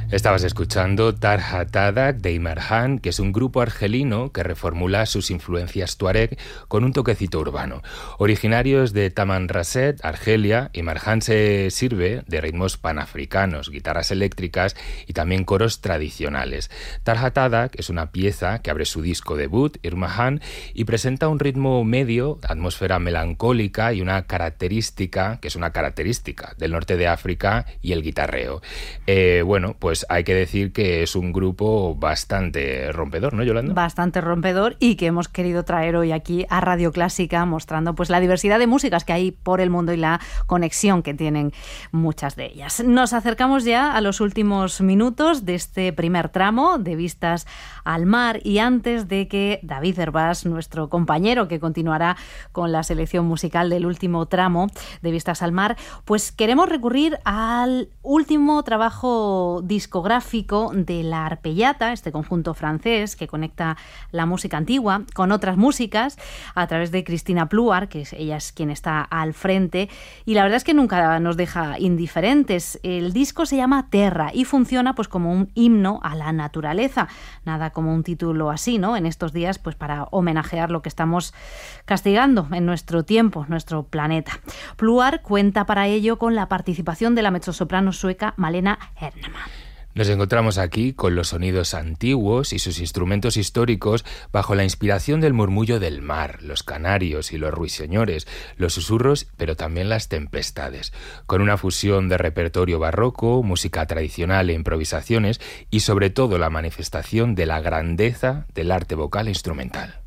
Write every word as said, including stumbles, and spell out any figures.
Estabas escuchando Tarja Tadak de Imarhan, que es un grupo argelino que reformula sus influencias tuareg con un toquecito urbano. Originarios de Tamanrasset, Argelia, Imarhan se sirve de ritmos panafricanos, guitarras eléctricas y también coros tradicionales. Tarja Tadak es una pieza que abre su disco debut, Irmahan, y presenta un ritmo medio, atmósfera melancólica y una característica, que es una característica del norte de África, y el guitarreo. Eh, bueno, pues hay que decir que es un grupo bastante rompedor, ¿no, Yolanda? Bastante rompedor y que hemos querido traer hoy aquí a Radio Clásica, mostrando pues la diversidad de músicas que hay por el mundo y la conexión que tienen muchas de ellas. Nos acercamos ya a los últimos minutos de este primer tramo de Vistas al Mar, y antes de que David Hervás, nuestro compañero que continuará con la selección musical del último tramo de Vistas al Mar, pues queremos recurrir al último trabajo discográfico de La Arpellata, este conjunto francés que conecta la música antigua con otras músicas a través de Cristina Pluart, que es, ella es quien está al frente, y la verdad es que nunca nos deja indiferentes. El disco se llama Terra y funciona pues como un himno a la naturaleza, nada como un título así, ¿no? En estos días, pues para homenajear lo que estamos castigando en nuestro tiempo, nuestro planeta. Pluart cuenta para ello con la participación de la mezzosoprano sueca Malena Herneman. Nos encontramos aquí con los sonidos antiguos y sus instrumentos históricos bajo la inspiración del murmullo del mar, los canarios y los ruiseñores, los susurros, pero también las tempestades, con una fusión de repertorio barroco, música tradicional e improvisaciones y sobre todo la manifestación de la grandeza del arte vocal e instrumental.